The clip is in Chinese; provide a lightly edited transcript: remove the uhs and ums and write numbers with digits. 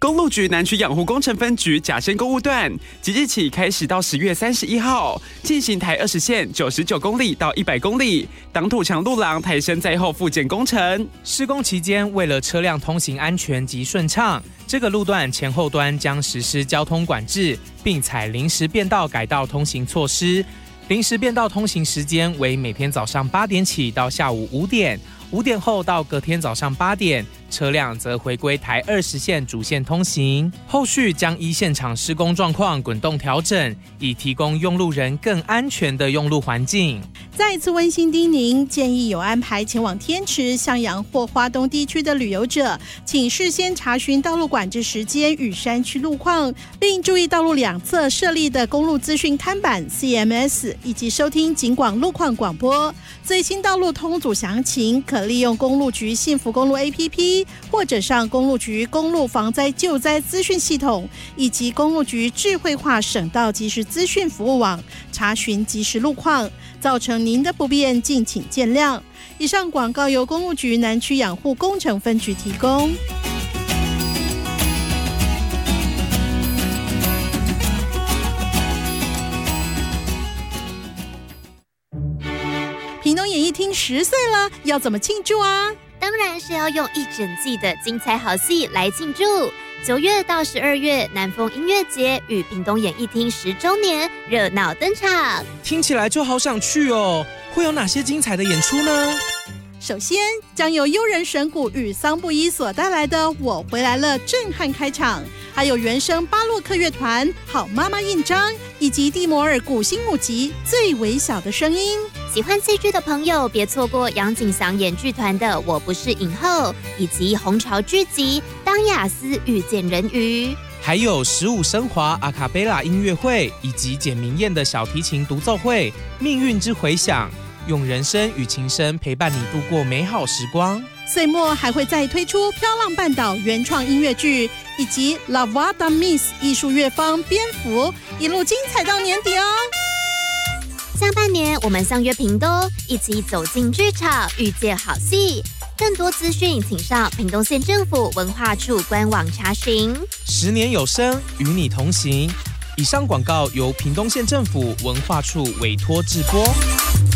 公路局南区养护工程分局甲深公路段，即日起开始到10月31号进行台20线99公里到100公里挡土墙路廊抬升载后复建工程。 施工期间，为了车辆通行安全及顺畅，这个路段前后端将实施交通管制，并采临时变道改道通行措施。临时变道通行时间为每天早上8点起到下午5点，5点后到隔天早上8点，车辆则回归台20线主线通行。后续将依现场施工状况滚动调整，以提供用路人更安全的用路环境。 再次温馨叮咛，建议有安排前往天池、向阳或花东地区的旅游者，请事先查询道路管制时间与山区路况，并注意道路两侧设立的公路资讯看板 CMS， 以及收听警广路况广播。最新道路通组详情可利用公路局幸福公路 APP， 或者上公路局公路防灾救灾资讯系统，以及公路局智慧化省道即时资讯服务网查询即时路况。造成您的不便，敬请见谅。以上广告由公路局南区养护工程分局提供。屏东演艺厅10岁了，要怎么庆祝啊？ 当然是要用一整季的精彩好戏来庆祝。9月到12月，南风音乐节与屏东演艺厅10周年热闹登场， 听起来就好想去哦！会有哪些精彩的演出呢？ 首先，将由悠人神鼓与桑布伊所带来的《我回来了》震撼开场，还有原声巴洛克乐团、好妈妈印章以及蒂摩尔古新母集《最微小的声音》。 喜欢戏剧的朋友别错过杨景祥演剧团的《我不是影后》，以及红潮剧集《当雅思遇见人鱼》， 还有15升华阿卡贝拉音乐会以及简明燕的小提琴独奏会《命运之回响》，用人声与琴声陪伴你度过美好时光。 岁末还会再推出《飘浪半岛》原创音乐剧，以及 La Voix d'un Miss 艺术乐坊蝙蝠，一路精彩到年底哦。 下半年我们相约屏东，一起走进剧场，遇见好戏。更多资讯请上屏东县政府文化处官网查询。 10年有声，与你同行。以上广告由屏东县政府文化处委托制播。